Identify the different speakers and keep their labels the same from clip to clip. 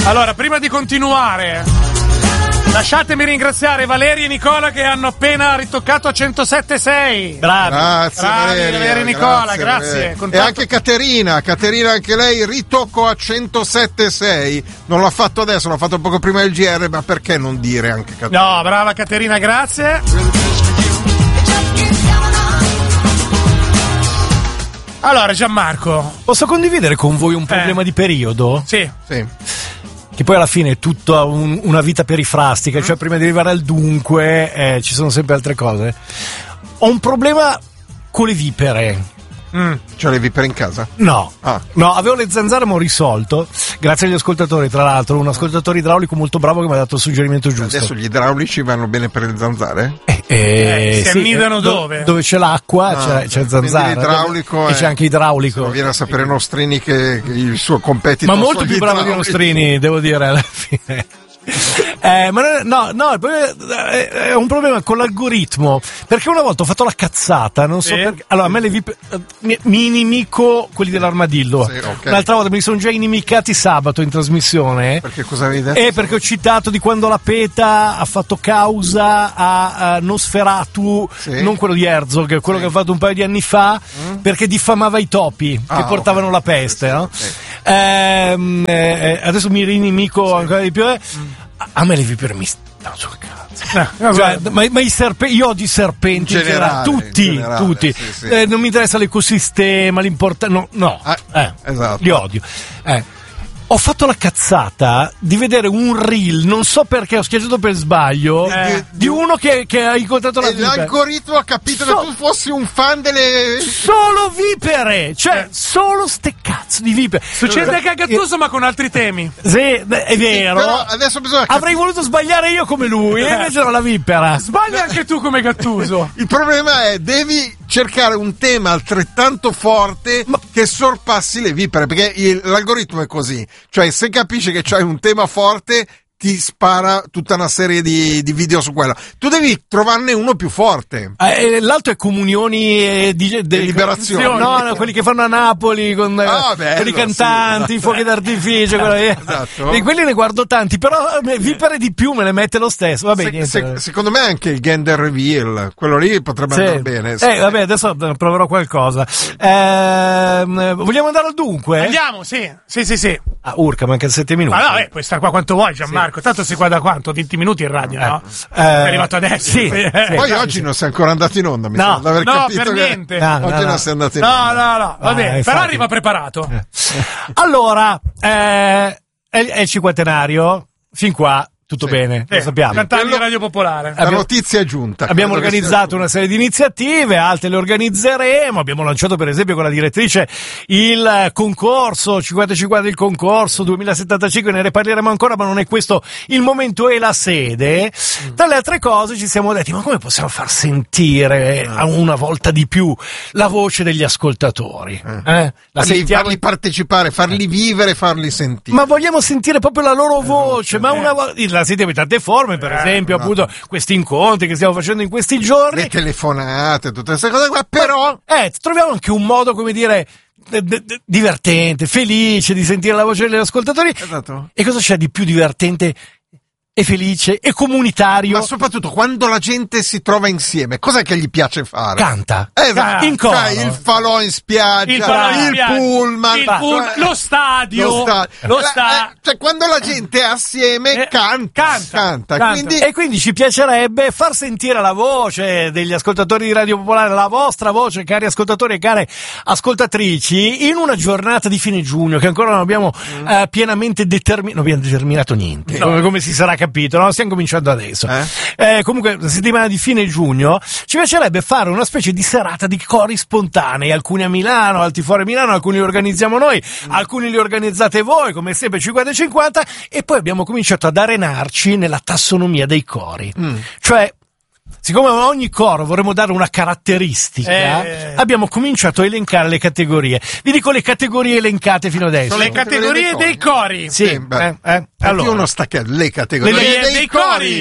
Speaker 1: Allora, prima di continuare, lasciatemi ringraziare Valeria e Nicola che hanno appena ritoccato a 107.6.
Speaker 2: Bravi.
Speaker 3: Grazie
Speaker 1: Valeria e Nicola, grazie.
Speaker 3: E anche Caterina anche lei ritocco a 107.6. Non l'ha fatto adesso, l'ha fatto poco prima del GR, ma perché non dire anche Caterina?
Speaker 1: No, brava Caterina, grazie. Allora, Gianmarco,
Speaker 2: posso condividere con voi un problema di periodo?
Speaker 1: Sì.
Speaker 2: Che poi alla fine è tutta una vita perifrastica, cioè prima di arrivare al dunque ci sono sempre altre cose. Ho un problema con le vipere.
Speaker 3: C'ho le vipere in casa?
Speaker 2: No,
Speaker 3: Ah.
Speaker 2: no, avevo le zanzare ma ho risolto, grazie agli ascoltatori, tra l'altro, un ascoltatore idraulico molto bravo che mi ha dato il suggerimento giusto.
Speaker 3: Adesso gli idraulici vanno bene per le zanzare?
Speaker 1: Si annidano dove?
Speaker 2: Dove c'è l'acqua c'è zanzara.
Speaker 3: L'idraulico
Speaker 2: e c'è anche idraulico.
Speaker 3: Non viene a sapere Nostrini che il suo competitor.
Speaker 2: Ma molto più bravo di Nostrini, devo dire, alla fine. Ma no, è un problema con l'algoritmo, perché una volta ho fatto la cazzata, non so perché. Allora, a me le VIP mi inimico quelli dell'armadillo.
Speaker 3: Sì, okay.
Speaker 2: L'altra volta mi sono già inimicati sabato in trasmissione.
Speaker 3: Perché cosa avevi detto?
Speaker 2: Perché ho citato di quando la PETA ha fatto causa a Nosferatu, non quello di Herzog, quello che ha fatto un paio di anni fa, perché diffamava i topi che portavano la peste, no? Adesso mi rinimico ancora di più. A me le vipere mi stanno sul cazzo. Cioè, ma io odio i serpenti in generale, tutti. Sì. Non mi interessa l'ecosistema, l'importanza. No.
Speaker 3: Esatto.
Speaker 2: Li odio. Ho fatto la cazzata di vedere un reel, non so perché ho schiacciato per sbaglio, di uno che ha incontrato la vipera.
Speaker 3: L'algoritmo ha capito che tu fossi un fan delle...
Speaker 2: Solo vipere! Cioè, solo ste cazzo di vipere.
Speaker 1: Succede anche a Gattuso, ma con altri temi.
Speaker 2: Sì, è vero.
Speaker 3: Però adesso bisogna
Speaker 2: avrei voluto sbagliare io come lui, e invece no, la vipera.
Speaker 1: Sbaglia anche tu come Gattuso.
Speaker 3: Il problema è, devi cercare un tema altrettanto forte che sorpassi le vipere, perché l'algoritmo è così. Cioè, se capisce che c'hai un tema forte, ti spara tutta una serie di video su quello. Tu devi trovarne uno più forte.
Speaker 2: L'altro è comunioni di
Speaker 3: liberazione.
Speaker 2: No, quelli che fanno a Napoli con i cantanti, i fuochi d'artificio.
Speaker 3: Esatto.
Speaker 2: E quelli ne guardo tanti, però vipere di più me le mette lo stesso. Vabbè,
Speaker 3: secondo me anche il gender reveal, quello lì potrebbe andare bene.
Speaker 2: Vabbè, adesso proverò qualcosa. Vogliamo andare al dunque?
Speaker 1: Andiamo, sì.
Speaker 2: Urca, mancano 7 minuti.
Speaker 1: Ma no, puoi stare qua quanto vuoi, Gianmarco. Tanto si guarda quanto? 20 minuti in radio, no? È arrivato adesso.
Speaker 2: Sì.
Speaker 3: Poi oggi non sei ancora andato in onda, mi sembra di aver capito
Speaker 1: per niente.
Speaker 3: Oggi non sei andato in onda.
Speaker 1: No. Va bene, però arriva preparato.
Speaker 2: Allora, è il cinquantenario, fin qua. Tutto bene, lo sappiamo.
Speaker 1: Cantare in Radio Popolare.
Speaker 3: La notizia è giunta.
Speaker 2: Abbiamo organizzato una serie di iniziative, altre le organizzeremo. Abbiamo lanciato per esempio con la direttrice il concorso 50-50, il concorso 2075, ne riparleremo ancora, ma non è questo il momento e la sede. Tra le altre cose ci siamo detti, ma come possiamo far sentire una volta di più la voce degli ascoltatori?
Speaker 3: Farli partecipare, farli vivere, farli sentire.
Speaker 2: Ma vogliamo sentire proprio la loro voce, ma una volta... La sentite in tante forme, per esempio, appunto, questi incontri che stiamo facendo in questi giorni.
Speaker 3: Le telefonate, tutte queste cose qua, però...
Speaker 2: troviamo anche un modo, come dire, divertente, felice di sentire la voce degli ascoltatori.
Speaker 3: Esatto.
Speaker 2: E cosa c'è di più divertente e felice e comunitario?
Speaker 3: Ma soprattutto quando la gente si trova insieme, cos'è che gli piace fare?
Speaker 2: Canta.
Speaker 3: In coro. Cioè, il falò in spiaggia, il pullman,
Speaker 1: lo stadio.
Speaker 3: Cioè, quando la gente è assieme, canta.
Speaker 2: E quindi ci piacerebbe far sentire la voce degli ascoltatori di Radio Popolare, la vostra voce, cari ascoltatori e care ascoltatrici, in una giornata di fine giugno che ancora non abbiamo pienamente determinato. Non abbiamo determinato niente, come si sarà capito, no? Stiamo cominciando adesso. Comunque, la settimana di fine giugno ci piacerebbe fare una specie di serata di cori spontanei, alcuni a Milano, altri fuori Milano, alcuni li organizziamo noi, alcuni li organizzate voi, come sempre 50-50, e poi abbiamo cominciato ad arenarci nella tassonomia dei cori. Cioè, siccome a ogni coro vorremmo dare una caratteristica, abbiamo cominciato a elencare le categorie. Vi dico le categorie elencate fino adesso.
Speaker 1: Sono le categorie dei cori.
Speaker 2: Sì.
Speaker 3: Allora, uno stacca le categorie
Speaker 1: dei cori.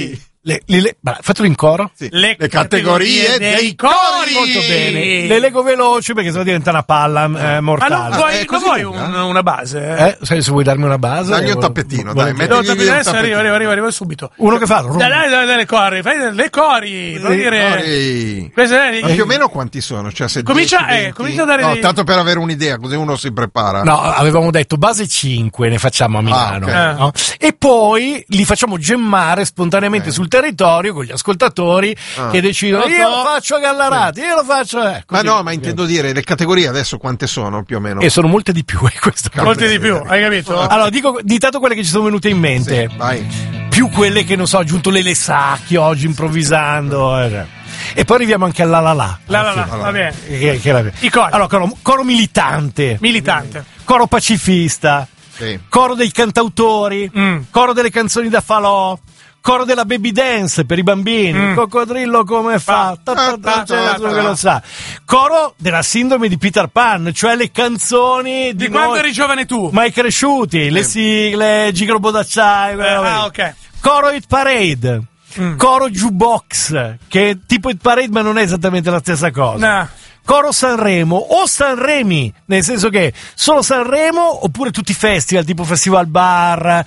Speaker 2: Fatelo in coro.
Speaker 3: Sì. Le categorie dei cori.
Speaker 2: Molto bene. Le leggo veloci perché sennò diventa una palla mortale.
Speaker 1: Non vuoi una base?
Speaker 2: Se vuoi darmi una base.
Speaker 3: Dagli un tappetino, dai.
Speaker 1: Adesso arrivo subito.
Speaker 2: Uno che fa.
Speaker 1: Dai, le cori. Fai le cori. Non dire.
Speaker 3: Ma più o meno quanti sono? Cioè, se
Speaker 1: comincia a dare.
Speaker 3: No, tanto per avere un'idea, così uno si prepara.
Speaker 2: No, avevamo detto base 5 ne facciamo a Milano.
Speaker 3: Okay.
Speaker 2: No? E poi li facciamo gemmare spontaneamente sul territorio con gli ascoltatori che decidono io lo faccio a Gallarate, io lo faccio
Speaker 3: ma intendo dire le categorie adesso quante sono più o meno?
Speaker 2: E sono molte di più, questo
Speaker 1: molte di più, hai capito?
Speaker 2: Allora di tanto quelle che ci sono venute in mente,
Speaker 3: vai.
Speaker 2: Più quelle che non so, ho aggiunto le Sacchi oggi improvvisando e poi arriviamo anche alla
Speaker 1: va bene.
Speaker 2: I cori. Allora, coro militante, coro pacifista, coro dei cantautori, coro delle canzoni da falò, coro della baby dance per i bambini, coccodrillo come fa, che lo sa. Coro della sindrome di Peter Pan, cioè le canzoni
Speaker 1: di quando eri giovane tu,
Speaker 2: mai cresciuti, le sigle, Gigrobo d'acciaio,
Speaker 1: ok.
Speaker 2: Coro Hit Parade, coro jukebox, che è tipo Hit Parade ma non è esattamente la stessa cosa.
Speaker 1: No.
Speaker 2: Coro Sanremo o Sanremi, nel senso che solo Sanremo oppure tutti i festival tipo Festival Bar,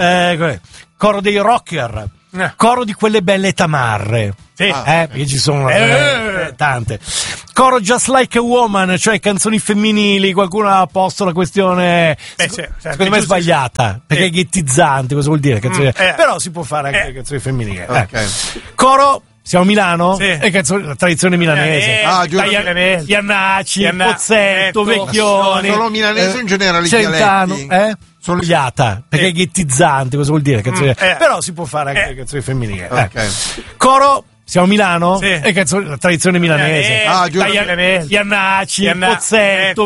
Speaker 2: coro dei rocker, coro di quelle belle tamarre, perché ci sono tante. Coro Just Like a Woman, cioè canzoni femminili. Qualcuno ha posto la questione secondo me sbagliata, perché è ghettizzante. Cosa vuol dire? Però si può fare anche canzoni femminili. Coro siamo a Milano?
Speaker 1: Sì.
Speaker 2: È la tradizione milanese. Iannacci, Pozzetto, Vecchioni.
Speaker 3: Solo milanese in generale i
Speaker 2: Centano,
Speaker 3: dialetti.
Speaker 2: Sono sbagliata, perché è ghettizzante. Cosa vuol dire? Però si può fare anche canzoni femminili. Coro siamo a Milano? È la tradizione milanese. Iannacci, Pozzetto,